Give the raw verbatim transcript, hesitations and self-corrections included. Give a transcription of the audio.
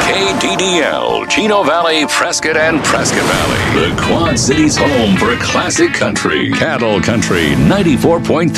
K D D L, Chino Valley, Prescott, and Prescott Valley. The Quad Cities' home for classic country. Cattle Country ninety-four point three.